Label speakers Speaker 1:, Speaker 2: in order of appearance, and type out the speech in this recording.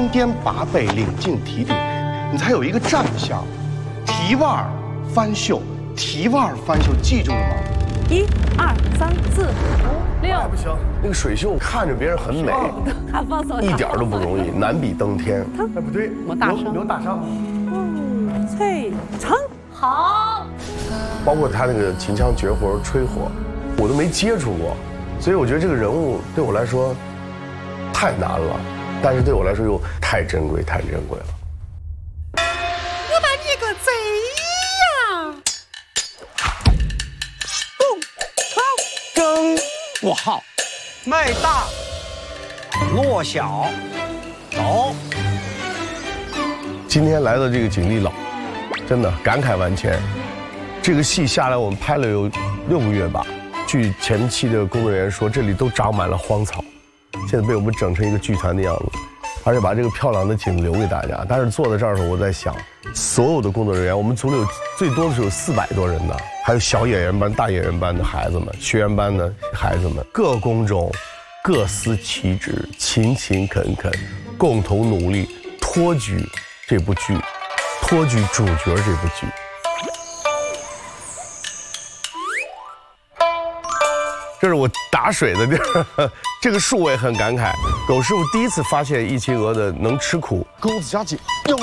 Speaker 1: 三颠八背，领进提顶，你才有一个站相。提腕儿翻袖，提腕儿翻袖，记住了吗
Speaker 2: ？1、2、3、4、5、6。
Speaker 3: 不行，那个水袖看着别人很美，
Speaker 2: 还放手，
Speaker 3: 一点都不容易，难比登天。
Speaker 1: 哎，不对，有打伤。
Speaker 2: 翠成好。
Speaker 3: 包括他那个秦腔绝活吹火，我都没接触过，所以我觉得这个人物对我来说太难了，但是对我来说又太珍贵，太珍贵了。
Speaker 2: 我把你个贼呀！
Speaker 4: 征不好，卖大落小，走。
Speaker 3: 今天来到这个景地老，真的感慨万千。这个戏下来，我们拍了有6个月吧。据前期的工作人员说，这里都长满了荒草，现在被我们整成一个剧团的样子，而且把这个漂亮的景留给大家。但是坐在这儿的时候，我在想，所有的工作人员，我们组里有最多的是有400多人呢，还有小演员班、大演员班的孩子们、学员班的孩子们，各工种各司其职，勤勤恳恳，共同努力，托举这部剧，托举主角这部剧。这是我打水的地儿，这个树我也很感慨。狗师傅第一次发现一齐鹅的能吃苦，
Speaker 1: 钩子加紧，要